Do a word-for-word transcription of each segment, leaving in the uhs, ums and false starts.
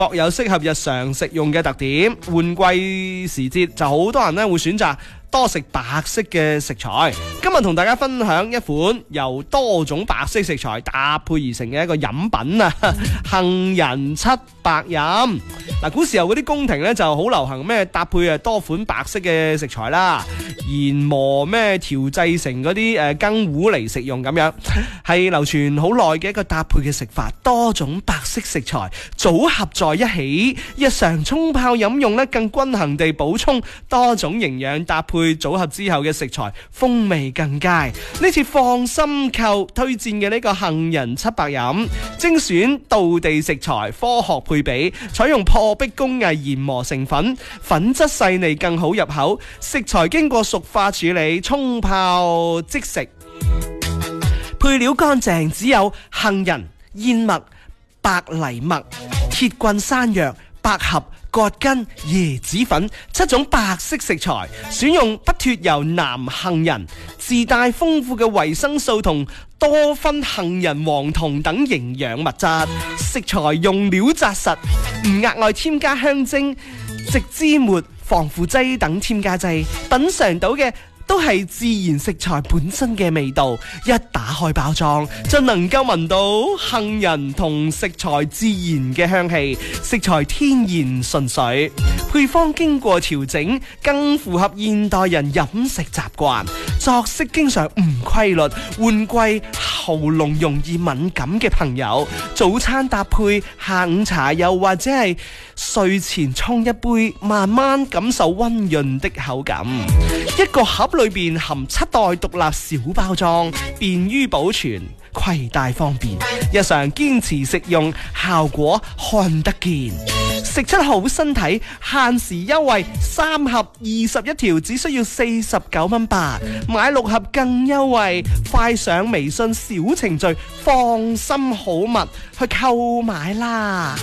各有適合日常食用嘅特點。換季時節就好多人咧會選擇多食白色嘅食材。今日同大家分享一款由多種白色食材搭配而成嘅一個飲品啊，杏仁七白飲。嗱，古時候嗰啲宮廷咧就好流行咩搭配啊多款白色嘅食材啦，研磨咩調製成嗰啲誒羹糊嚟食用咁樣，係流傳好耐嘅一個搭配嘅食法。多種白色食材組合在一起，日常沖泡飲用咧更均衡地補充多種營養，搭配組合之後嘅食材風味更佳。呢次放心購推薦嘅呢個杏仁七白飲，精選道地食材，科學配比，採用破壁工藝研磨成粉，粉質細膩更好入口。食材經過熟化處理，沖泡即食。配料乾淨，只有杏仁、燕麥、白藜麥、鐵棍山藥、百合、葛根、椰子粉七種白色食材，選用不脫油南杏仁，自帶豐富嘅維生素同多酚杏仁黃酮等營養物質。食材用料紮實，唔額外添加香精、植脂末、防腐劑等添加劑，品嘗到嘅都係自然食材本身嘅味道。一打開包裝就能夠聞到杏仁同食材自然嘅香氣，食材天然純粹，配方經過調整，更符合現代人飲食習慣。作息經常唔規律，換季喉嚨容易敏感嘅朋友，早餐搭配下午茶，又或者係睡前沖一杯，慢慢感受溫潤的口感。一個盒裏邊含七袋獨立小包裝，便於保存，攜帶方便，日常堅持食用，效果看得見。食出好身體，限時優惠，三盒二十一條，只需要四十九蚊八，買六盒更優惠。快上微信小程序，放心好物去購買啦。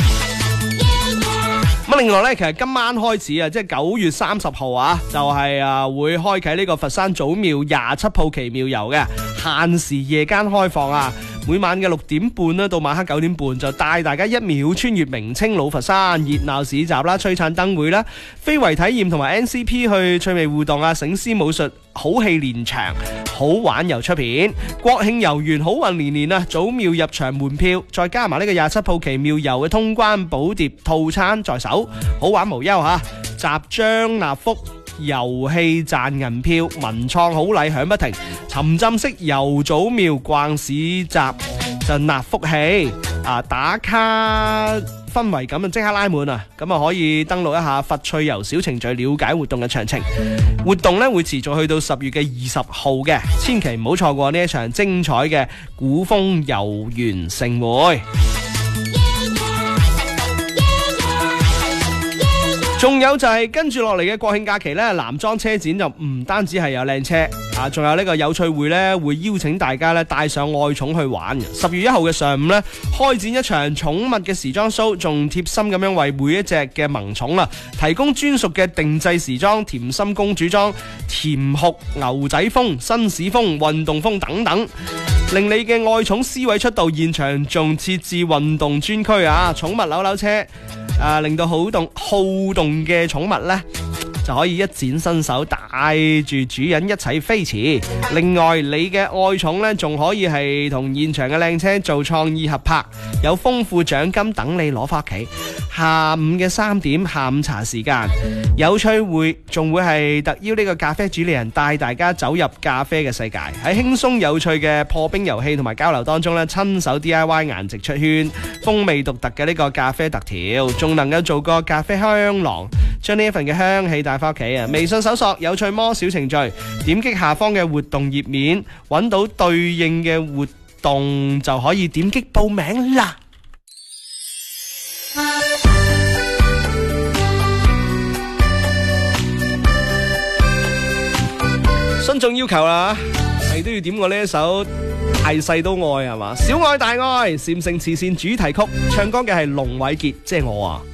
咁另外咧，其實今晚開始啊，即係九月三十號啊，就係、是、啊會開啟呢個佛山祖廟廿七鋪奇妙遊嘅限時夜間開放啊。每晚嘅六點半啦，到晚黑九點半就帶大家一秒穿越名稱老佛山，熱鬧市集啦、璀璨燈會啦、非遺體驗同埋 N C P 去趣味互動啊、醒獅武術、好戲連場、好玩又出片。國慶遊園好運連連啊！祖廟入場門票再加埋呢個廿七鋪奇妙遊嘅通關寶碟套餐在手，好玩無憂吓！集章納福。遊戲賺銀票，文創好禮響不停，沉浸式遊祖廟逛市集就納福氣啊！打卡氛圍咁啊，即刻拉滿啊！咁啊可以登錄一下佛趣遊小程序了解活動嘅詳情。活動咧會持續去到十月嘅二十號嘅，千祈唔好錯過呢一場精彩嘅古風遊園盛會。仲有就係跟住落嚟嘅國慶假期咧，男裝車展就唔單止係有靚車啊，仲有呢個有趣會咧，會邀請大家咧帶上愛寵去玩。十月一號嘅上午咧，開展一場寵物嘅時裝 show， 仲貼心咁樣為每一隻嘅萌寵啊提供專屬嘅定製時裝，甜心公主裝、甜酷牛仔風、紳士風、運動風等等，令你嘅愛寵 C 位出道。現場仲設置運動專區啊，寵物扭扭車。啊！令到好動好動嘅寵物呢，就可以一展身手，帶住主人一齊飛馳。另外，你嘅愛寵呢，仲可以係同現場嘅靚車做創意合拍，有豐富獎金等你攞翻屋企。下午嘅三點下午茶時間，有趣會仲會係特邀呢個咖啡主理人帶大家走入咖啡嘅世界，喺輕鬆有趣嘅破冰遊戲同埋交流當中呢，親手 D I Y 顏值出圈，風味獨特嘅呢個咖啡特調，仲能夠做個咖啡香囊，將呢一份嘅香氣帶翻屋企啊！微信搜索有趣魔小程序，點擊下方嘅活動頁面，揾到對應嘅活動就可以點擊報名啦。慎重要求啦，你都要點過呢一首大細都愛係嘛？小愛大愛，禪城慈善主題曲，唱歌嘅係龍偉傑，即係我啊。